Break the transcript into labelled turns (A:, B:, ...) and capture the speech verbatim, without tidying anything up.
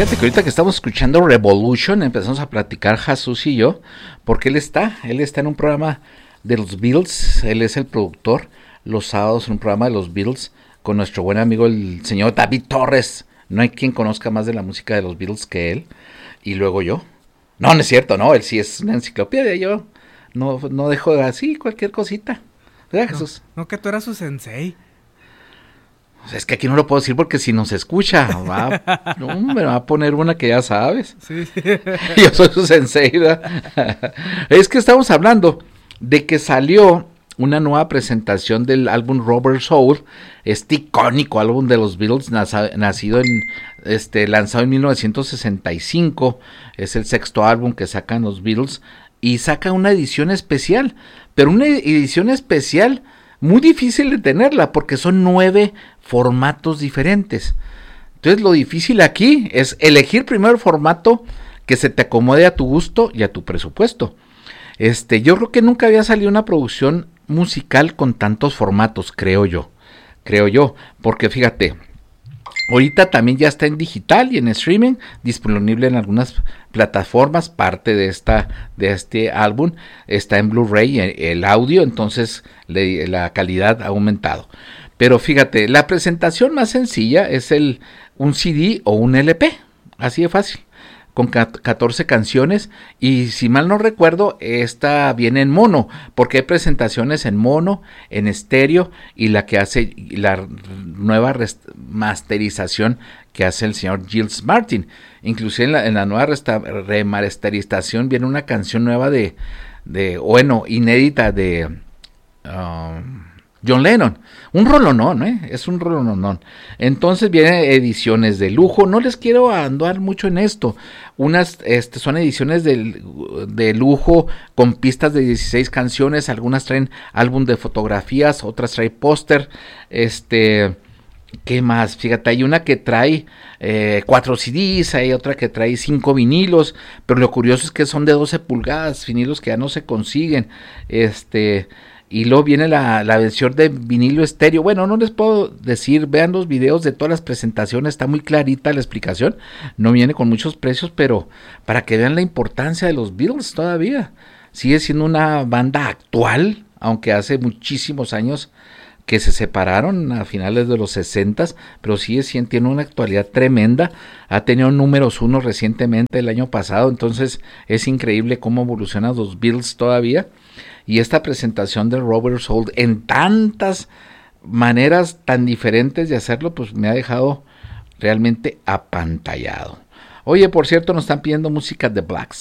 A: Fíjate que ahorita que estamos escuchando Revolution, empezamos a platicar Jesús y yo, porque él está, él está en un programa de los Beatles, él es el productor, los sábados en un programa de los Beatles, con nuestro buen amigo el señor David Torres. No hay quien conozca más de la música de los Beatles que él, y luego yo. No, no es cierto, no, él sí es una enciclopedia, yo no, no dejo así cualquier cosita. ¿Verdad, Jesús?
B: No, no que tú eras su sensei.
A: O sea, es que aquí no lo puedo decir porque si nos escucha, va, no, me va a poner una que ya sabes.
B: Sí.
A: Yo soy su sensei, ¿verdad? Es que estamos hablando de que salió una nueva presentación del álbum Rubber Soul, este icónico álbum de los Beatles, nacido en, este, lanzado en mil novecientos sesenta y cinco, es el sexto álbum que sacan los Beatles, y saca una edición especial, pero una edición especial muy difícil de tenerla, porque son nueve formatos diferentes. Entonces lo difícil aquí es elegir primero el formato que se te acomode a tu gusto y a tu presupuesto. Este, yo creo que nunca había salido una producción musical con tantos formatos, creo yo, creo yo, porque fíjate, ahorita también ya está en digital y en streaming, disponible en algunas plataformas, parte de esta de este álbum está en Blu-ray, el audio, entonces le, la calidad ha aumentado. Pero fíjate, la presentación más sencilla es el un C D o un L P, así de fácil, con catorce canciones, y si mal no recuerdo, esta viene en mono, porque hay presentaciones en mono, en estéreo, y la que hace la nueva masterización que hace el señor Giles Martin. Inclusive en la, en la nueva remasterización viene una canción nueva de, de bueno, inédita de um, John Lennon, un rolonón, ¿eh? Es un rolonón. Entonces vienen ediciones de lujo, no les quiero andar mucho en esto, unas este, son ediciones de, de lujo con pistas de dieciséis canciones, algunas traen álbum de fotografías, otras traen póster, este... ¿Qué más? Fíjate, hay una que trae eh, cuatro C Ds, hay otra que trae cinco vinilos, pero lo curioso es que son de doce pulgadas, vinilos que ya no se consiguen, este, y luego viene la, la versión de vinilo estéreo. Bueno, no les puedo decir, vean los videos de todas las presentaciones, está muy clarita la explicación, no viene con muchos precios, pero para que vean la importancia de los Beatles todavía, sigue siendo una banda actual, aunque hace muchísimos años que se separaron a finales de los sesentas, pero sigue siendo, tiene una actualidad tremenda, ha tenido números uno recientemente el año pasado, entonces es increíble cómo evolucionan los Beatles todavía, y esta presentación de Rubber Soul en tantas maneras tan diferentes de hacerlo, pues me ha dejado realmente apantallado. Oye, por cierto, nos están pidiendo música de Blacks.